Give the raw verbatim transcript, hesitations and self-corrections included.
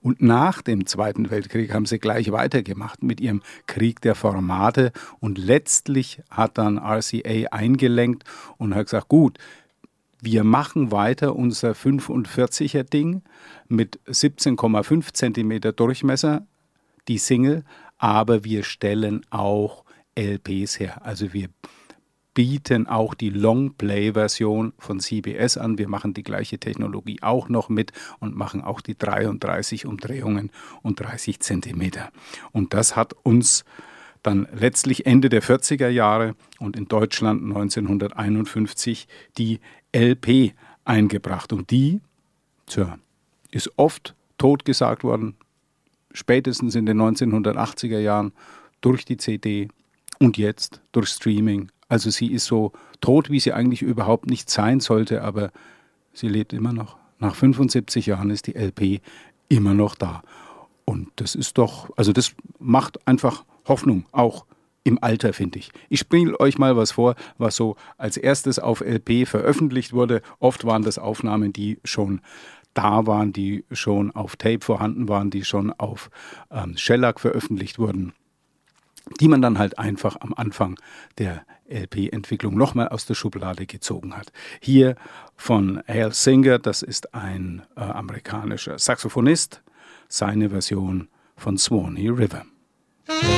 Und nach dem Zweiten Weltkrieg haben sie gleich weitergemacht mit ihrem Krieg der Formate. Und letztlich hat dann R C A eingelenkt und hat gesagt, gut, wir machen weiter unser fünfundvierziger Ding mit siebzehn Komma fünf Zentimeter Durchmesser, die Single, aber wir stellen auch L Ps her. Also wir bieten auch die Longplay-Version von C B S an. Wir machen die gleiche Technologie auch noch mit und machen auch die dreiunddreißig Umdrehungen und dreißig Zentimeter. Und das hat uns dann letztlich Ende der vierziger Jahre und in Deutschland neunzehnhunderteinundfünfzig die L P eingebracht. Und die, tja, ist oft totgesagt worden, spätestens in den neunzehnhundertachtziger Jahren durch die C D und jetzt durch Streaming. Also sie ist so tot, wie sie eigentlich überhaupt nicht sein sollte, aber sie lebt immer noch. Nach fünfundsiebzig Jahren ist die L P immer noch da. Und das ist doch, also das macht einfach Hoffnung, auch im Alter, finde ich. Ich spiele euch mal was vor, was so als erstes auf L P veröffentlicht wurde. Oft waren das Aufnahmen, die schon da waren, die schon auf Tape vorhanden waren, die schon auf ähm, Shellac veröffentlicht wurden, die man dann halt einfach am Anfang der L P-Entwicklung nochmal aus der Schublade gezogen hat. Hier von Hal Singer, das ist ein äh, amerikanischer Saxophonist, seine Version von Swanee River.